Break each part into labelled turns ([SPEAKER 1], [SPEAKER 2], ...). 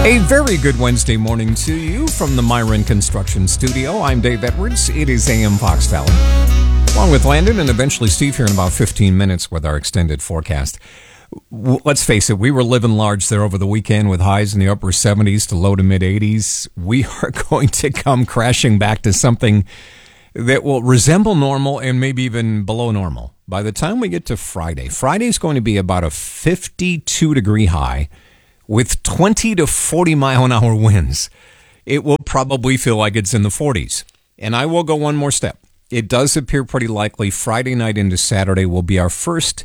[SPEAKER 1] A very good Wednesday morning to you from the Myron Construction Studio. I'm Dave Edwards. It is AM Fox Valley. Along with Landon and eventually Steve here in about 15 minutes with our extended forecast. Let's face it, we were living large there over the weekend with highs in the upper 70s to low to mid 80s. We are going to come crashing back to something that will resemble normal and maybe even below normal. By the time we get to Friday, Friday's going to be about a 52-degree high with 20 to 40 mile an hour winds. It will probably feel like it's in the 40s. And I will go one more step. It does appear pretty likely Friday night into Saturday will be our first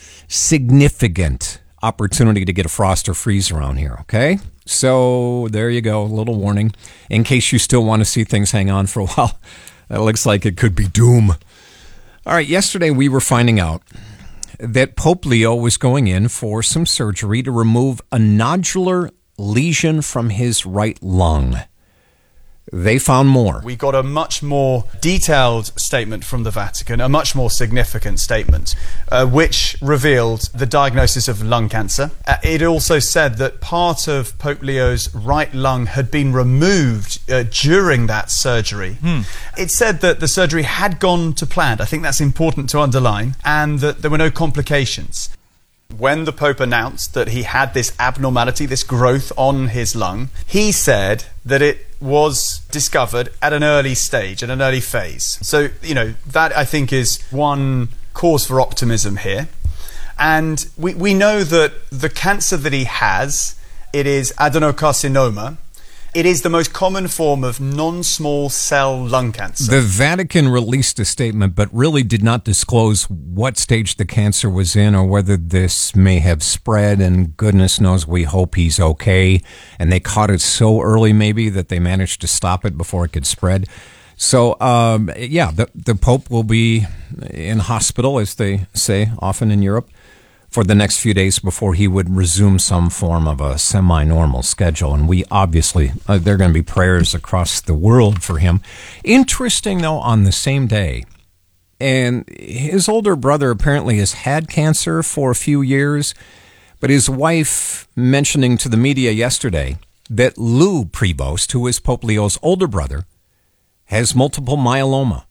[SPEAKER 1] significant opportunity to get a frost or freeze around here, okay? So there you go, a little warning. In case you still want to see things hang on for a while, that looks like it could be doom. All right, yesterday we were finding out that Pope Leo was going in for some surgery to remove a nodular lesion from his right lung. They found more.
[SPEAKER 2] We got a much more detailed statement from the Vatican, a much more significant statement, which revealed the diagnosis of lung cancer. It also said that part of Pope Leo's right lung had been removed during that surgery. It said that the surgery had gone to plan. I think that's important to underline, and that there were no complications. When the Pope announced that he had this abnormality, this growth on his lung, he said that it was discovered at an early stage, at an early phase. So, that I think is one cause for optimism here. And we know that the cancer that he has, it is adenocarcinoma. It is the most common form of non-small cell lung cancer.
[SPEAKER 1] The Vatican released a statement, but really did not disclose what stage the cancer was in or whether this may have spread, and goodness knows we hope he's okay. And they caught it so early maybe that they managed to stop it before it could spread. So, the Pope will be in hospital, as they say often in Europe, for the next few days before he would resume some form of a semi-normal schedule. And we obviously, there are going to be prayers across the world for him. Interesting, though, on the same day, and his older brother apparently has had cancer for a few years, but his wife mentioning to the media yesterday that Lou Prevost, who is Pope Leo's older brother, has multiple myeloma.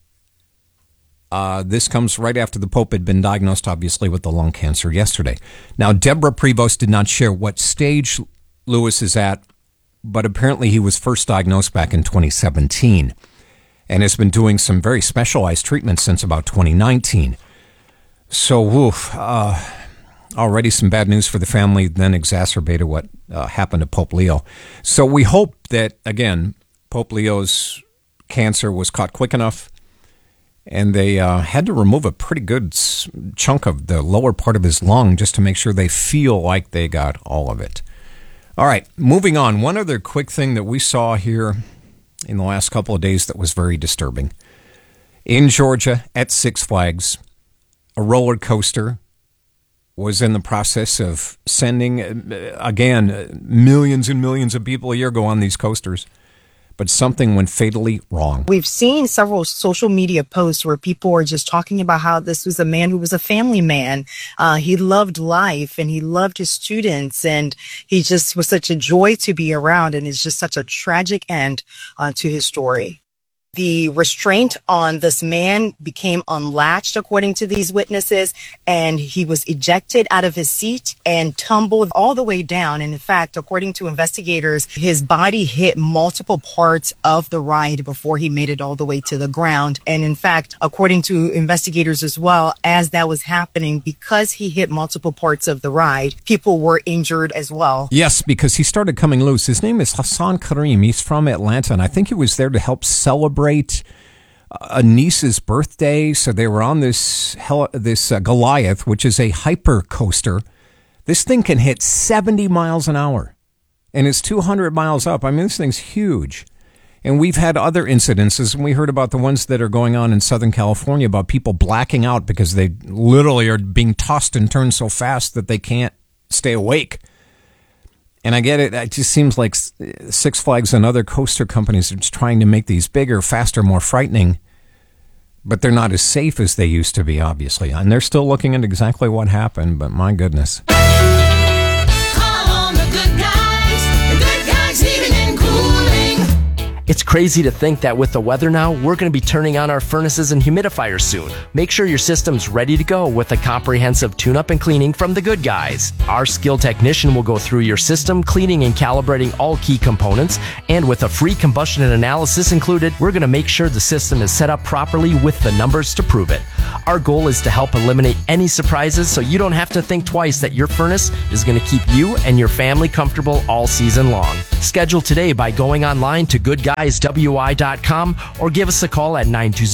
[SPEAKER 1] This comes right after the Pope had been diagnosed, obviously, with the lung cancer yesterday. Now, Deborah Prevost did not share what stage Louis is at, but apparently he was first diagnosed back in 2017 and has been doing some very specialized treatments since about 2019. So, already some bad news for the family, then exacerbated what happened to Pope Leo. So we hope that, again, Pope Leo's cancer was caught quick enough, and they had to remove a pretty good chunk of the lower part of his lung just to make sure they feel like they got all of it. All right, moving on. One other quick thing that we saw here in the last couple of days that was very disturbing. In Georgia, at Six Flags, a roller coaster was in the process of sending, again, millions and millions of people a year go on these coasters. But something went fatally wrong.
[SPEAKER 3] We've seen several social media posts where people are just talking about how this was a man who was a family man. He loved life and he loved his students, and he just was such a joy to be around, and it's just such a tragic end to his story. The restraint on this man became unlatched, according to these witnesses, and he was ejected out of his seat and tumbled all the way down. And in fact, according to investigators, his body hit multiple parts of the ride before he made it all the way to the ground. And in fact, according to investigators as well, as that was happening, because he hit multiple parts of the ride, people were injured as well.
[SPEAKER 1] Yes, because he started coming loose. His name is Hassan Karim. He's from Atlanta, and I think he was there to help celebrate a niece's birthday. So they were on this Goliath, which is a hyper coaster. This thing can hit 70 miles an hour, and it's 200 miles up. I mean, this thing's huge. And we've had other incidences, and we heard about the ones that are going on in Southern California about people blacking out because they literally are being tossed and turned so fast that they can't stay awake. And I get it. It just seems like Six Flags and other coaster companies are just trying to make these bigger, faster, more frightening. But they're not as safe as they used to be, obviously. And they're still looking at exactly what happened. But my goodness.
[SPEAKER 4] Call on the good guys. The good guys. crazy to think that with the weather now, we're going to be turning on our furnaces and humidifiers soon. Make sure your system's ready to go with a comprehensive tune-up and cleaning from the good guys. Our skilled technician will go through your system, cleaning and calibrating all key components, and with a free combustion analysis included, we're going to make sure the system is set up properly with the numbers to prove it. Our goal is to help eliminate any surprises so you don't have to think twice that your furnace is going to keep you and your family comfortable all season long. Schedule today by going online to goodguyswi.com or give us a call at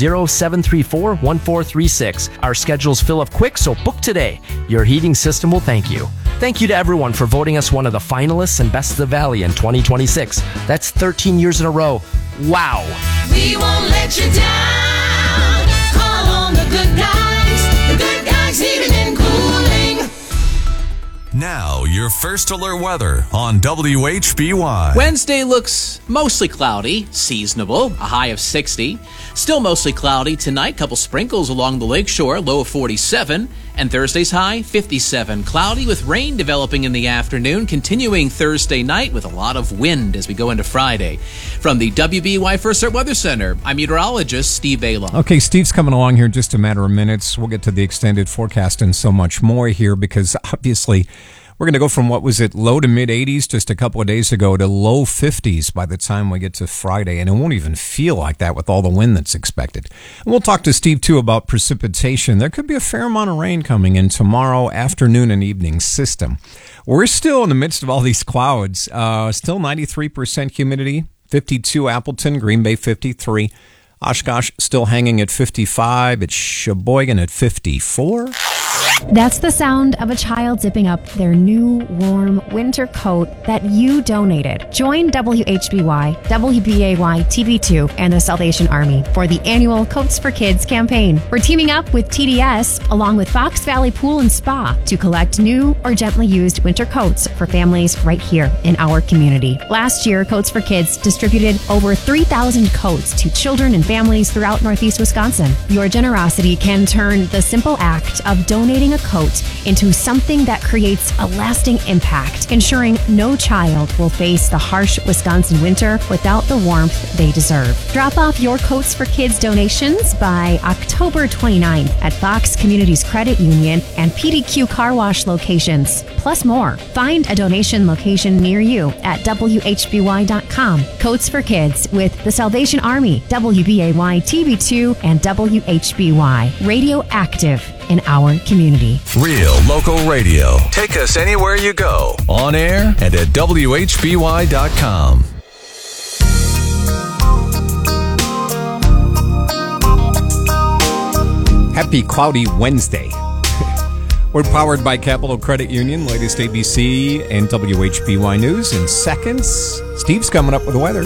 [SPEAKER 4] 920-734-1436. Our schedules fill up quick, so book today. Your heating system will thank you. Thank you to everyone for voting us one of the finalists and Best of the Valley in 2026. That's 13 years in a row. Wow.
[SPEAKER 5] We won't let you down. Call on the good guys. The good guys heating and cooling.
[SPEAKER 6] Now, your first alert weather on WHBY.
[SPEAKER 7] Wednesday looks mostly cloudy, seasonable, a high of 60. Still mostly cloudy tonight, couple sprinkles along the lakeshore, low of 47. And Thursday's high, 57. Cloudy with rain developing in the afternoon, continuing Thursday night with a lot of wind as we go into Friday. From the WBY First Alert Weather Center, I'm meteorologist Steve Baylon.
[SPEAKER 1] Okay, Steve's coming along here in just a matter of minutes. We'll get to the extended forecast and so much more here because obviously we're going to go from what was it, low to mid 80s just a couple of days ago to low 50s by the time we get to Friday. And it won't even feel like that with all the wind that's expected. And we'll talk to Steve, too, about precipitation. There could be a fair amount of rain coming in tomorrow afternoon and evening system. We're still in the midst of all these clouds. Still 93% humidity, 52 Appleton, Green Bay 53. Oshkosh still hanging at 55. It's Sheboygan at 54.
[SPEAKER 8] That's the sound of a child zipping up their new, warm winter coat that you donated. Join WHBY, WBAY TV2, and the Salvation Army for the annual Coats for Kids campaign. We're teaming up with TDS along with Fox Valley Pool and Spa to collect new or gently used winter coats for families right here in our community. Last year, Coats for Kids distributed over 3,000 coats to children and families throughout Northeast Wisconsin. Your generosity can turn the simple act of donating a coat into something that creates a lasting impact, ensuring no child will face the harsh Wisconsin winter without the warmth they deserve. Drop off your Coats for Kids donations by October 29th at Fox Communities Credit Union and PDQ Car Wash locations, plus more. Find a donation location near you at WHBY.com. Coats for Kids with the Salvation Army, WBAY TV2, and WHBY. Radio active in our community.
[SPEAKER 6] Real local radio. Take us anywhere you go. On air and at WHBY.com.
[SPEAKER 1] Happy cloudy Wednesday. We're powered by Capital Credit Union, latest ABC and WHBY News in seconds. Steve's coming up with the weather.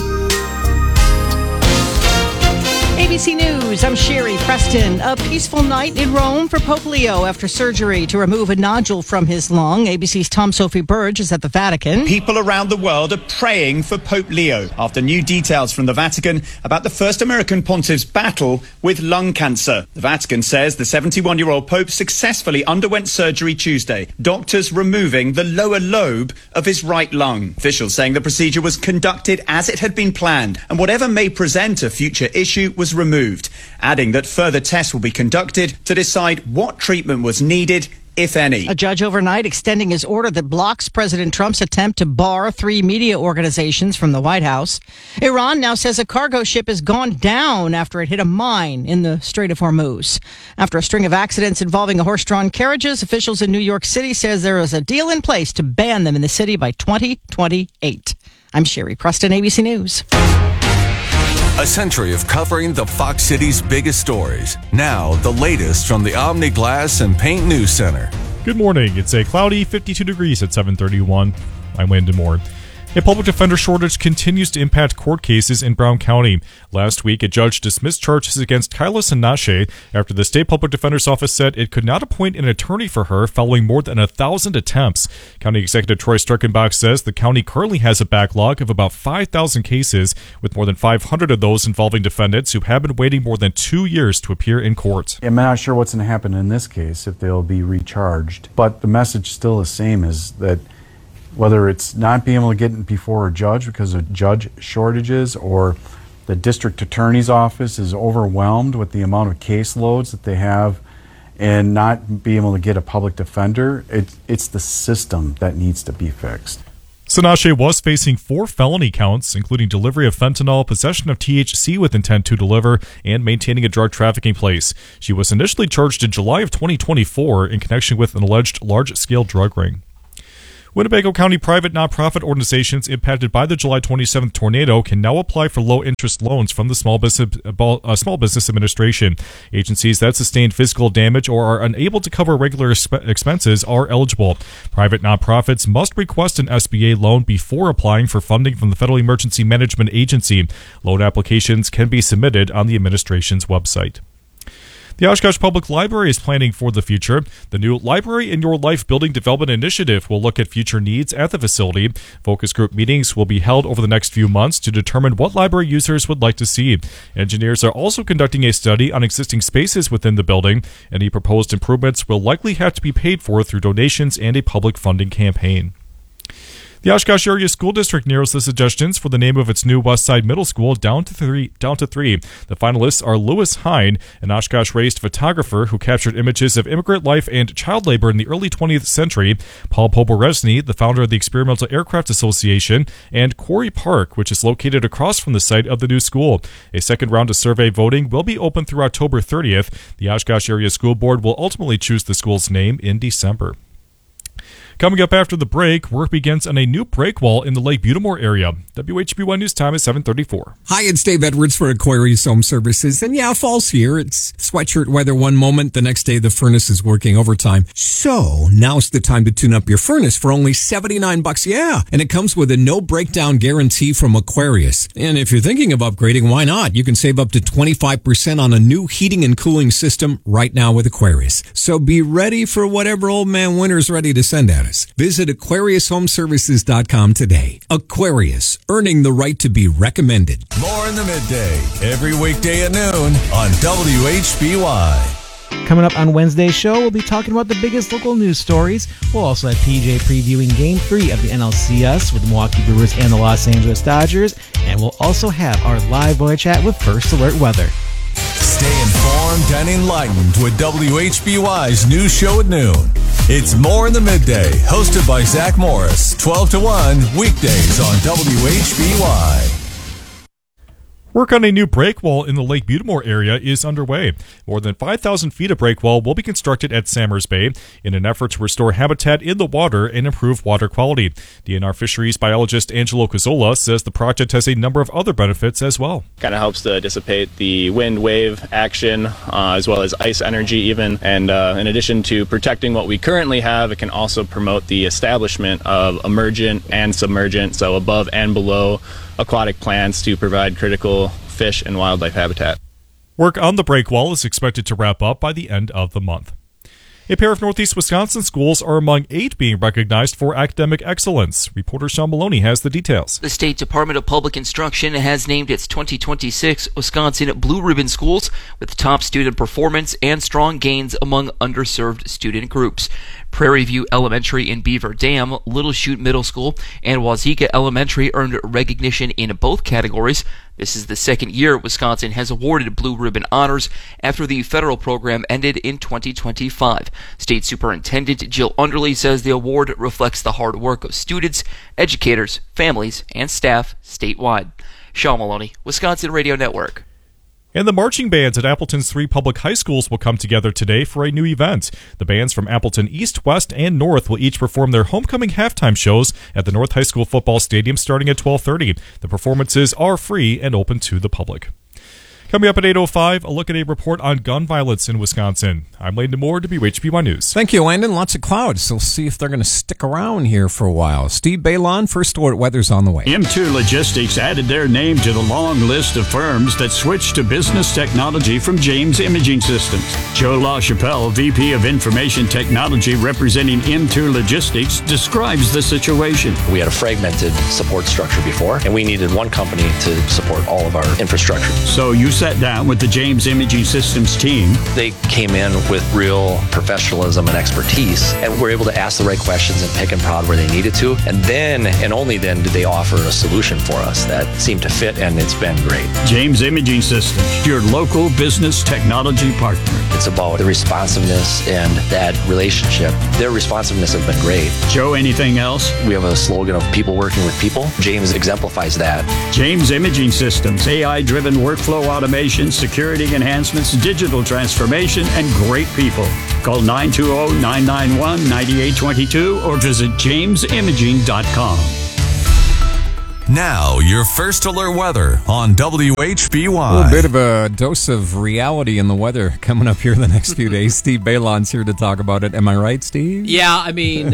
[SPEAKER 9] ABC News, I'm Sherry Preston. A peaceful night in Rome for Pope Leo after surgery to remove a nodule from his lung. ABC's Tom Sophie Burge is at the Vatican.
[SPEAKER 10] People around the world are praying for Pope Leo after new details from the Vatican about the first American pontiff's battle with lung cancer. The Vatican says the 71-year-old Pope successfully underwent surgery Tuesday, doctors removing the lower lobe of his right lung. Officials saying the procedure was conducted as it had been planned, and whatever may present a future issue was removed, adding that further tests will be conducted to decide what treatment was needed, if any.
[SPEAKER 9] A judge overnight extending his order that blocks President Trump's attempt to bar 3 media organizations from the White House. Iran now says a cargo ship has gone down after it hit a mine in the Strait of Hormuz. After a string of accidents involving horse-drawn carriages, officials in New York City says there is a deal in place to ban them in the city by 2028. I'm Sherry Preston, ABC News.
[SPEAKER 6] A century of covering the Fox City's biggest stories. Now, the latest from the Omni Glass and Paint News Center.
[SPEAKER 11] Good morning. It's a cloudy 52 degrees at 7:31. I'm Landon Moore. A public defender shortage continues to impact court cases in Brown County. Last week, a judge dismissed charges against Kyla Sanache after the state public defender's office said it could not appoint an attorney for her following more than 1,000 attempts. County Executive Troy Streckenbach says the county currently has a backlog of about 5,000 cases, with more than 500 of those involving defendants who have been waiting more than 2 years to appear in court.
[SPEAKER 12] I'm not sure what's going to happen in this case, if they'll be recharged. But the message still the same, is that whether it's not being able to get before a judge because of judge shortages or The district attorney's office is overwhelmed with the amount of caseloads that they have and not being able to get a public defender. It's the system that needs to be fixed.
[SPEAKER 11] Sanache was facing 4 felony counts, including delivery of fentanyl, possession of THC with intent to deliver, and maintaining a drug trafficking place. She was initially charged in July of 2024 in connection with an alleged large-scale drug ring. Winnebago County private nonprofit organizations impacted by the July 27th tornado can now apply for low-interest loans from the Small Business Administration. Agencies that sustained physical damage or are unable to cover regular expenses are eligible. Private nonprofits must request an SBA loan before applying for funding from the Federal Emergency Management Agency. Loan applications can be submitted on the administration's website. The Oshkosh Public Library is planning for the future. The new Library in Your Life Building Development Initiative will look at future needs at the facility. Focus group meetings will be held over the next few months to determine what library users would like to see. Engineers are also conducting a study on existing spaces within the building. Any proposed improvements will likely have to be paid for through donations and a public funding campaign. The Oshkosh Area School District narrows the suggestions for the name of its new Westside Middle School down to three. The finalists are Lewis Hine, an Oshkosh-raised photographer who captured images of immigrant life and child labor in the early 20th century, Paul Poborezny, the founder of the Experimental Aircraft Association, and Quarry Park, which is located across from the site of the new school. A second round of survey voting will be open through October 30th. The Oshkosh Area School Board will ultimately choose the school's name in December. Coming up after the break, work begins on a new break wall in the Lake Butimore area. WHB1 News Time is 7:34.
[SPEAKER 1] Hi, it's Dave Edwards for Aquarius Home Services. And yeah, fall's here. It's sweatshirt weather one moment. The next day, the furnace is working overtime. So now's the time to tune up your furnace for only $79. Yeah. And it comes with a no breakdown guarantee from Aquarius. And if you're thinking of upgrading, why not? You can save up to 25% on a new heating and cooling system right now with Aquarius. So be ready for whatever old man winter's ready to send at us. Visit AquariusHomeservices.com today. Aquarius, earning the right to be recommended.
[SPEAKER 6] More in the midday, every weekday at noon on WHBY.
[SPEAKER 13] Coming up on Wednesday's show, we'll be talking about the biggest local news stories. We'll also have PJ previewing Game 3 of the NLCS with the Milwaukee Brewers and the Los Angeles Dodgers. And we'll also have our live boy chat with First Alert Weather.
[SPEAKER 6] Stay informed and enlightened with WHBY's news show at noon. It's More in the Midday, hosted by Zach Morris, 12 to 1, weekdays on WHBY.
[SPEAKER 11] Work on a new break wall in the Lake Butimore area is underway. More than 5,000 feet of break wall will be constructed at Sammers Bay in an effort to restore habitat in the water and improve water quality. DNR fisheries biologist Angelo Cazzola says the project has a number of other benefits as well.
[SPEAKER 14] Kind of helps to dissipate the wind wave action as well as ice energy even. And in addition to protecting what we currently have, it can also promote the establishment of emergent and submergent, so above and below aquatic plants to provide critical fish and wildlife habitat.
[SPEAKER 11] Work on the break wall is expected to wrap up by the end of the month. A pair of Northeast Wisconsin schools are among 8 being recognized for academic excellence. Reporter Sean Maloney has the details.
[SPEAKER 15] The State Department of Public Instruction has named its 2026 Wisconsin Blue Ribbon schools with top student performance and strong gains among underserved student groups. Prairie View Elementary in Beaver Dam, Little Chute Middle School, and Wazeeka Elementary earned recognition in both categories. This is the second year Wisconsin has awarded Blue Ribbon honors after the federal program ended in 2025. State Superintendent Jill Underley says the award reflects the hard work of students, educators, families, and staff statewide. Sean Maloney, Wisconsin Radio Network.
[SPEAKER 11] And the marching bands at Appleton's 3 public high schools will come together today for a new event. The bands from Appleton East, West, and North will each perform their homecoming halftime shows at the North High School football stadium starting at 12:30. The performances are free and open to the public. Coming up at 8:05, a look at a report on gun violence in Wisconsin. I'm Landon Moore, WHB1 News.
[SPEAKER 1] Thank you, Landon. Lots of clouds, so we'll see if they're going to stick around here for a while. Steve Balon, First Alert Weather's on the way.
[SPEAKER 16] M2 Logistics added their name to the long list of firms that switched to business technology from James Imaging Systems. Joe LaChapelle, VP of Information Technology representing M2 Logistics, describes the situation.
[SPEAKER 17] We had a fragmented support structure before, and we needed one company to support all of our infrastructure.
[SPEAKER 16] So you sat down with the James Imaging Systems team.
[SPEAKER 17] They came in with real professionalism and expertise and were able to ask the right questions and pick and prod where they needed to. And then, and only then, did they offer a solution for us that seemed to fit, and it's been great.
[SPEAKER 16] James Imaging Systems, your local business technology partner.
[SPEAKER 17] It's about the responsiveness and that relationship. Their responsiveness has been great.
[SPEAKER 16] Joe, anything else?
[SPEAKER 17] We have a slogan of people working with people. James exemplifies that.
[SPEAKER 16] James Imaging Systems, AI-driven workflow automation, security enhancements, digital transformation, and great people. Call 920-991-9822 or visit jamesimaging.com.
[SPEAKER 6] Now, your first alert weather on WHBY.
[SPEAKER 1] A little bit of a dose of reality in the weather coming up here the next few days. Steve Balon's here to talk about it. Am I right, Steve?
[SPEAKER 7] Yeah, I mean,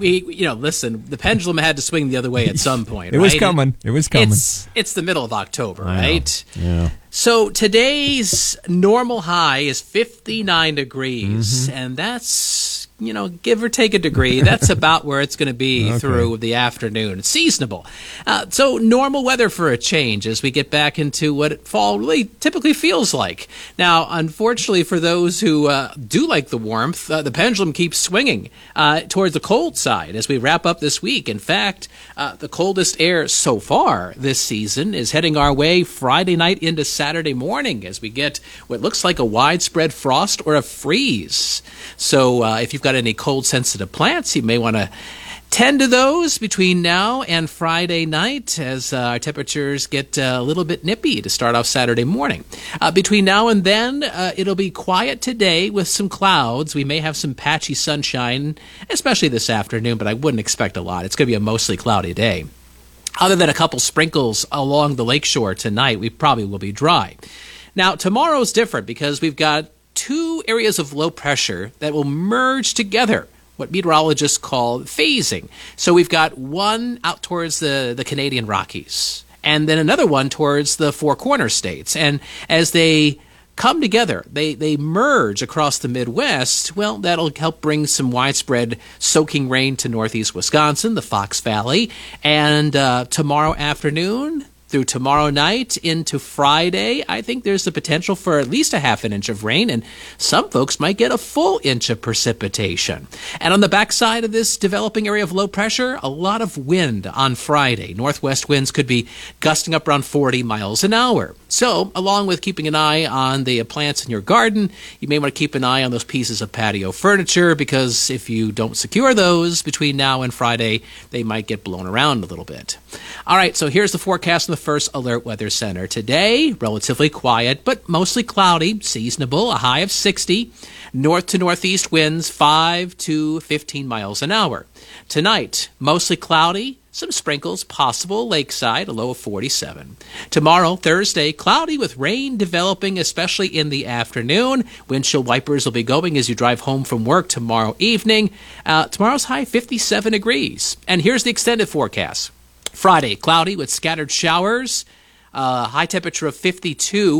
[SPEAKER 7] listen, the pendulum had to swing the other way at some point.
[SPEAKER 1] It was coming. It was coming.
[SPEAKER 7] It's the middle of October, right?
[SPEAKER 1] Yeah.
[SPEAKER 7] So today's normal high is 59 degrees, and that's, give or take a degree. That's about where it's going to be through the afternoon. It's seasonable. So normal weather for a change as we get back into what fall really typically feels like. Now, unfortunately for those who do like the warmth, the pendulum keeps swinging towards the cold side as we wrap up this week. In fact, the coldest air so far this season is heading our way Friday night into Saturday morning as we get what looks like a widespread frost or a freeze. So if you've got any cold sensitive plants, you may want to tend to those between now and Friday night as our temperatures get a little bit nippy to start off Saturday morning. Between now and then, it'll be quiet today with some clouds. We may have some patchy sunshine, especially this afternoon, but I wouldn't expect a lot. It's going to be a mostly cloudy day. Other than a couple sprinkles along the lakeshore tonight, we probably will be dry. Now, tomorrow's different because we've got two areas of low pressure that will merge together, what meteorologists call phasing. So we've got one out towards the Canadian Rockies, and then another one towards the Four Corners states. And as they come together, they merge across the Midwest, well, that'll help bring some widespread soaking rain to northeast Wisconsin, the Fox Valley, and tomorrow afternoon through tomorrow night into Friday, I think there's the potential for at least a half an inch of rain, and some folks might get a full inch of precipitation. And on the backside of this developing area of low pressure, a lot of wind on Friday. Northwest winds could be gusting up around 40 miles an hour. So, along with keeping an eye on the plants in your garden, you may want to keep an eye on those pieces of patio furniture, because if you don't secure those between now and Friday, they might get blown around a little bit. All right, so here's the forecast from the First Alert Weather Center. Today, relatively quiet, but mostly cloudy, seasonable, a high of 60. North to northeast winds 5 to 15 miles an hour. Tonight, mostly cloudy, some sprinkles possible lakeside, a low of 47. Tomorrow, Thursday, cloudy with rain developing, especially in the afternoon. Windshield wipers will be going as you drive home from work tomorrow evening. Tomorrow's high 57 degrees. And here's the extended forecast. Friday, cloudy with scattered showers, high temperature of 52,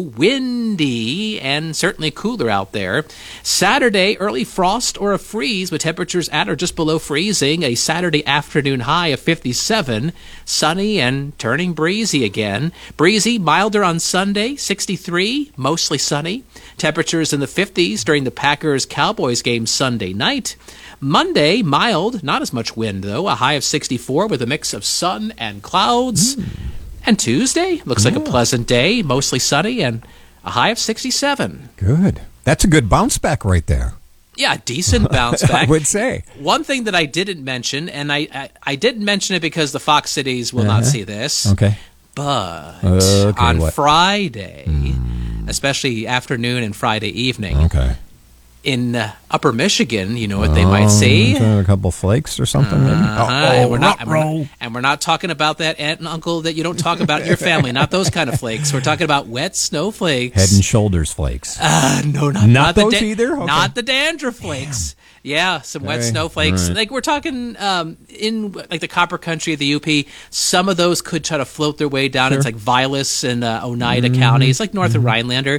[SPEAKER 7] windy, and certainly cooler out there. Saturday, early frost or a freeze with temperatures at or just below freezing, a Saturday afternoon high of 57, sunny and turning breezy again. Breezy, milder on Sunday, 63, mostly sunny. Temperatures in the 50s during the Packers-Cowboys game Sunday night. Monday, mild, not as much wind though, a high of 64 with a mix of sun and clouds. And Tuesday, looks like a pleasant day, mostly sunny, and a high of 67.
[SPEAKER 1] Good. That's a good bounce back right there.
[SPEAKER 7] Yeah, decent bounce back.
[SPEAKER 1] I would say.
[SPEAKER 7] One thing that I didn't mention, and I didn't mention it because the Fox Cities will not see this.
[SPEAKER 1] Okay.
[SPEAKER 7] But
[SPEAKER 1] Okay,
[SPEAKER 7] on
[SPEAKER 1] what?
[SPEAKER 7] Friday, especially afternoon and Friday evening,
[SPEAKER 1] Okay.
[SPEAKER 7] in Upper Michigan, you know what they might see?
[SPEAKER 1] A couple flakes or something. maybe?
[SPEAKER 7] And we're not talking about that aunt and uncle that you don't talk about in your family. Not those kind of flakes. We're talking about wet snowflakes.
[SPEAKER 1] Head and shoulders flakes.
[SPEAKER 7] No,
[SPEAKER 1] Not
[SPEAKER 7] the
[SPEAKER 1] those either? Okay.
[SPEAKER 7] Not the dandruff flakes. Yeah, some wet
[SPEAKER 1] Okay.
[SPEAKER 7] snowflakes.
[SPEAKER 1] All right.
[SPEAKER 7] Like we're talking in like the Copper Country of the UP. Some of those could try to float their way down.
[SPEAKER 1] Sure.
[SPEAKER 7] It's like Vilas and Oneida counties, like north of Rhinelander.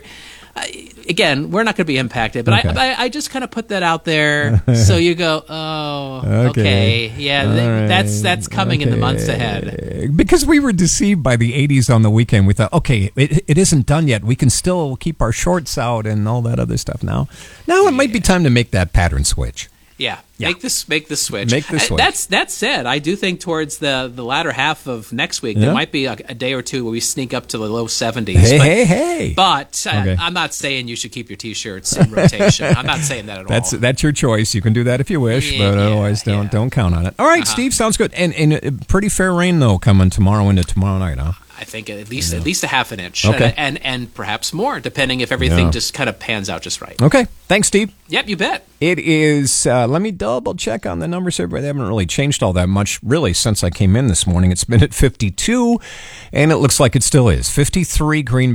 [SPEAKER 7] Again, we're not going to be impacted, but
[SPEAKER 1] Okay.
[SPEAKER 7] I just kind of put that out there so you go, oh, okay. Yeah, that's coming in the months ahead.
[SPEAKER 1] Because we were deceived by the 80s on the weekend. We thought, okay, it isn't done yet. We can still keep our shorts out and all that other stuff now. Now it might be time to make that pattern switch.
[SPEAKER 7] Yeah. Make the switch.
[SPEAKER 1] Make the switch.
[SPEAKER 7] That said, I do think towards the latter half of next week, there might be a day or two where we sneak up to the low 70s.
[SPEAKER 1] Hey.
[SPEAKER 7] But
[SPEAKER 1] Okay.
[SPEAKER 7] I'm not saying you should keep your T-shirts in rotation. I'm not saying that at all.
[SPEAKER 1] That's your choice. You can do that if you wish, but otherwise don't count on it. All right, Steve, sounds good. And pretty fair rain though coming tomorrow into tomorrow night, huh?
[SPEAKER 7] I think at least a half an inch,
[SPEAKER 1] Okay.
[SPEAKER 7] and perhaps more, depending if everything
[SPEAKER 1] Yeah.
[SPEAKER 7] just kind of pans out just right.
[SPEAKER 1] Okay, thanks, Steve.
[SPEAKER 7] Yep, you bet.
[SPEAKER 1] It is, let me double check on the numbers here, but they haven't really changed all that much, really, since I came in this morning. It's been at 52, and it looks like it still is. 53 Green Bay.